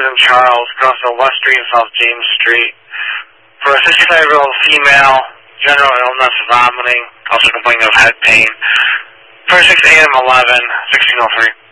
in Charles, across the West Street and South James Street, for a 65-year-old female, general illness, vomiting, also complaining of head pain, for 6 a.m. 11, 1603.